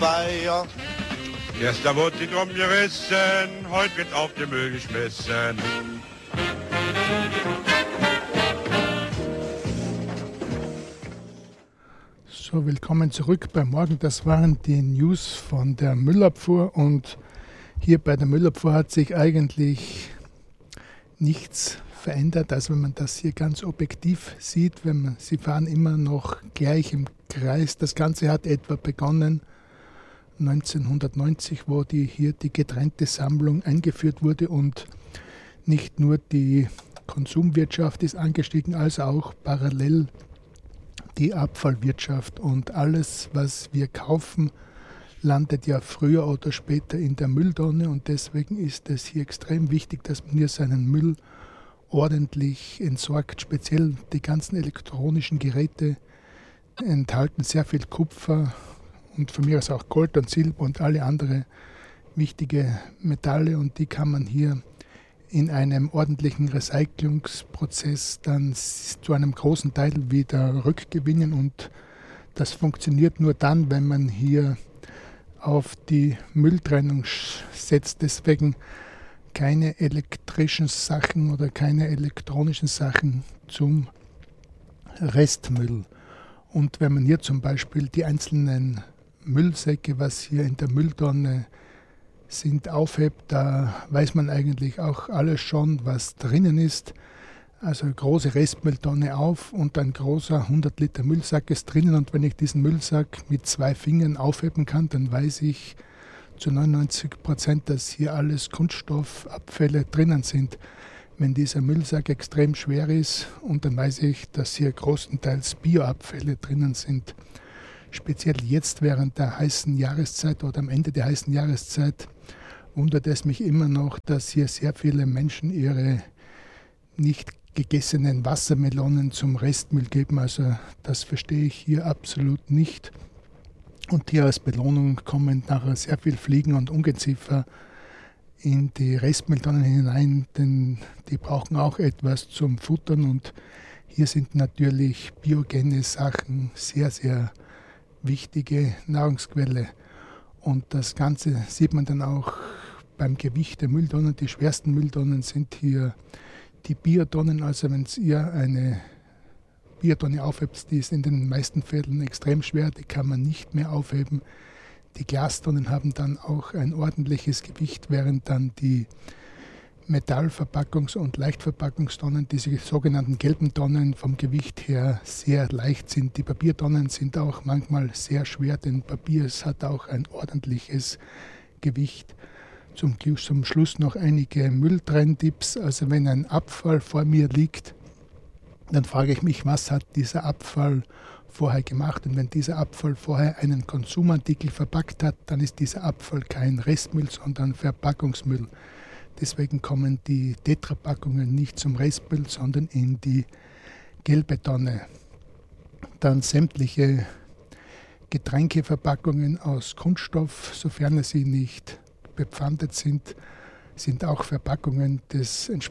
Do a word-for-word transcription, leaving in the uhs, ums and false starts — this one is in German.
Bayer. Gestern wurde die drum gerissen, heute wird auf den Müll geschmissen. So, willkommen zurück bei Morgen. Das waren die News von der Müllabfuhr und hier bei der Müllabfuhr hat sich eigentlich nichts verändert. Also wenn man das hier ganz objektiv sieht, wenn man, sie fahren immer noch gleich im Kreis. Das Ganze hat etwa begonnen neunzehnhundertneunzig, wo die, hier die getrennte Sammlung eingeführt wurde und nicht nur die Konsumwirtschaft ist angestiegen, als auch parallel die Abfallwirtschaft, und alles, was wir kaufen, landet ja früher oder später in der Mülltonne, und deswegen ist es hier extrem wichtig, dass man hier seinen Müll ordentlich entsorgt. Speziell die ganzen elektronischen Geräte enthalten sehr viel Kupfer und von mir aus auch Gold und Silber und alle anderen wichtige Metalle, und die kann man hier in einem ordentlichen Recyclungsprozess dann zu einem großen Teil wieder rückgewinnen, und das funktioniert nur dann, wenn man hier auf die Mülltrennung setzt. Deswegen keine elektrischen Sachen oder keine elektronischen Sachen zum Restmüll. Und wenn man hier zum Beispiel die einzelnen Müllsäcke, was hier in der Mülltonne sind, aufhebt, da weiß man eigentlich auch alles schon, was drinnen ist. Also eine große Restmülltonne auf und ein großer hundert Liter Müllsack ist drinnen, und wenn ich diesen Müllsack mit zwei Fingern aufheben kann, dann weiß ich zu neunundneunzig Prozent, dass hier alles Kunststoffabfälle drinnen sind. Wenn dieser Müllsack extrem schwer ist, und dann weiß ich, dass hier großenteils Bioabfälle drinnen sind. Speziell jetzt während der heißen Jahreszeit oder am Ende der heißen Jahreszeit wundert es mich immer noch, dass hier sehr viele Menschen ihre nicht gegessenen Wassermelonen zum Restmüll geben. Also das verstehe ich hier absolut nicht. Und hier als Belohnung kommen nachher sehr viel Fliegen und Ungeziefer in die Restmülltonnen hinein, denn die brauchen auch etwas zum Futtern, und hier sind natürlich biogene Sachen sehr, sehr wichtige Nahrungsquelle. Und das Ganze sieht man dann auch beim Gewicht der Mülltonnen. Die schwersten Mülltonnen sind hier die Biotonnen. Also wenn ihr eine Biotonne aufhebt, die ist in den meisten Fällen extrem schwer, die kann man nicht mehr aufheben. Die Glastonnen haben dann auch ein ordentliches Gewicht, während dann die Metallverpackungs- und Leichtverpackungstonnen, diese sogenannten gelben Tonnen, vom Gewicht her sehr leicht sind. Die Papiertonnen sind auch manchmal sehr schwer, denn Papier es hat auch ein ordentliches Gewicht. Zum, zum Schluss noch einige Mülltrenntipps. Also wenn ein Abfall vor mir liegt, dann frage ich mich, was hat dieser Abfall vorher gemacht? Und wenn dieser Abfall vorher einen Konsumartikel verpackt hat, dann ist dieser Abfall kein Restmüll, sondern Verpackungsmüll. Deswegen kommen die Tetrapackungen nicht zum Restmüll, sondern in die gelbe Tonne. Dann sämtliche Getränkeverpackungen aus Kunststoff, sofern sie nicht bepfandet sind, sind auch Verpackungen des entsprechenden